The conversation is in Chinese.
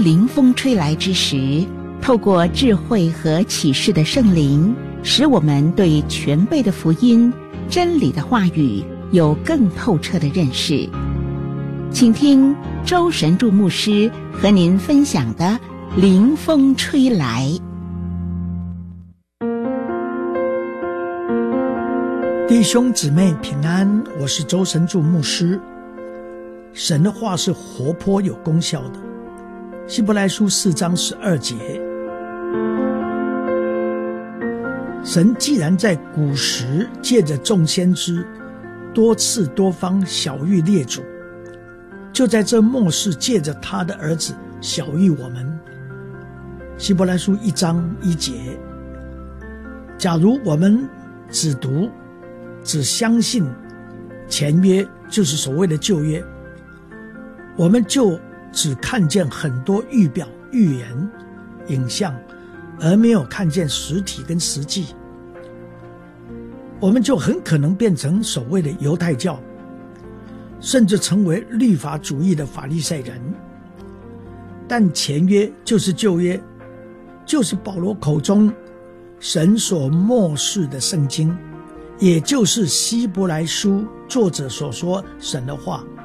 当凌风吹来之时，透过智慧和启示的圣灵，使我们对全备的福音、真理的话语有更透彻的认识。请听周神助牧师和您分享的凌风吹来。 弟兄姊妹平安，我是周神助牧师。神的话是活泼有功效的，希伯来书4章12节。神既然在古时借着众先知多次多方晓谕列祖，就在这末世借着他的儿子晓谕我们。希伯来书1章1节。假如我们只读只相信前约，就是所谓的旧约，我们就只看见很多预表、预言、影像，而没有看见实体跟实际，我们就很可能变成所谓的犹太教，甚至成为律法主义的法利赛人。但前约就是旧约，就是保罗口中神所默示的圣经，也就是希伯来书作者所说神的话。